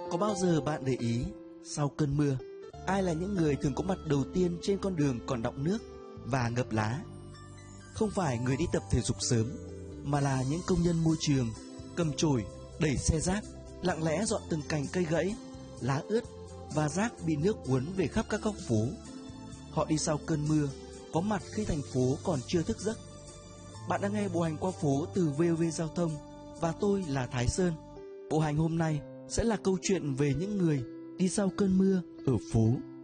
Có bao giờ bạn để ý, sau cơn mưa, ai là những người thường có mặt đầu tiên trên con đường còn đọng nước và ngập lá? Không phải người đi tập thể dục sớm, mà là những công nhân môi trường, cầm chổi, đẩy xe rác, lặng lẽ dọn từng cành cây gãy, lá ướt và rác bị nước cuốn về khắp các góc phố. Họ đi sau cơn mưa, có mặt khi thành phố còn chưa thức giấc. Bạn đang nghe bộ hành qua phố từ VOV Giao thông và tôi là Thái Sơn. Bộ hành hôm nay sẽ là câu chuyện về những người đi sau cơn mưa ở phố.